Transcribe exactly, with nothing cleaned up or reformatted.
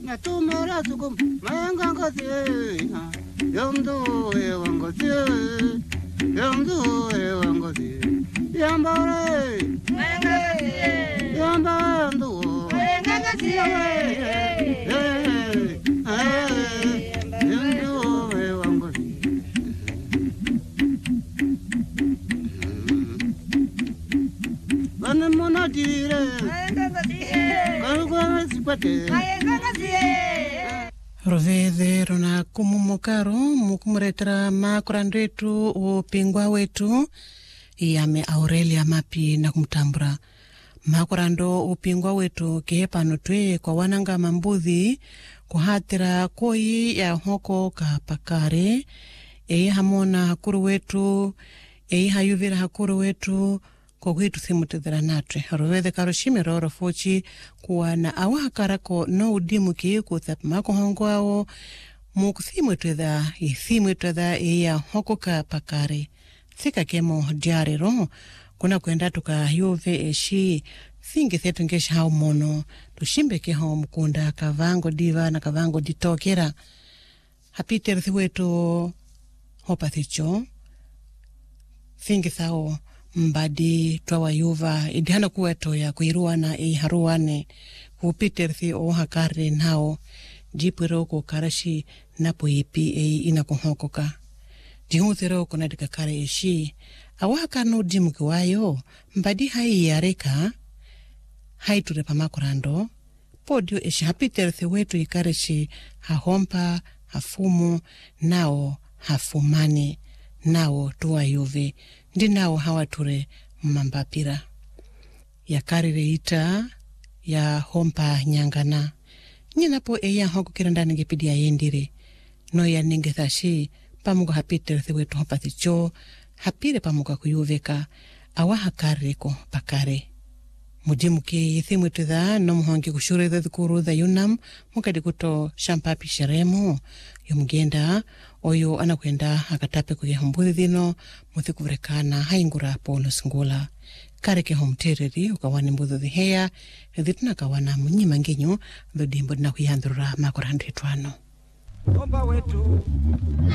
na tumora sukum manga ngasi yamdo e wangasi yamdo e wangasi yambare ngasi yambando ngasi yamdo e wangasi vanamona dire Rovede rona kumumukaro mukumuretera makurando etu upingwa wetu yame Aurelia Mapi na kumtambura makurando upingwa wetu kehepano twe kwa wananga mambuthi kuhatira koi ya hoko kapakare ei hamona hakuru wetu ei hayuvira hakuru wetu ko kwitu thimutethera natwe rovede karoshime roro fochi kuwa na awakarako no udimu ki kuthap mako hongwao mukuthimutethera ithimutethera ya hokoka pakare thika kemo jare ro kuna kwenda tuka yuve eshi thingi thetu ngesha hao mono tushimbe ke hao mkunda kavango diva na kavango ditokera hapiter thiwetu hopathicho thingi thao mbadi twawa yuva idihana kuweto ya kuiruana i haruane kupiterthi o hakare nao jipiro ko karashi napo ipi e ina kuhokoka jihuthero kuna dikakare ishi awaka no jimuki wayo mbadi hai yareka hai ture pamakurando podio ishi hapiterthi wetu ikarashi hahompa hafumu nao hafumani nao tuwa yuve ndi nao hawature mambapira ya karire ita ya hompa nyangana nyinapo eya hoko kirandani ngepidia yendire no ya ningethashi pamugo hapiter thiwetu hopathicho hapire pamugo kuyuveka awa hakariko pakare mujimuke yithimwetudha no muhongi kushureza dhukuru dha yunam mukadi kuto shampapi sheremo yomugenda oyo anakwenda akatape kuye humbuthi dhino muthikuvurekana haingura polo singula kareke homtereri ukawane mbudhu dhiheya dhituna kawana munyima nginyo dhodimbo dina kuyanthurura makorandu etwano Omba wetu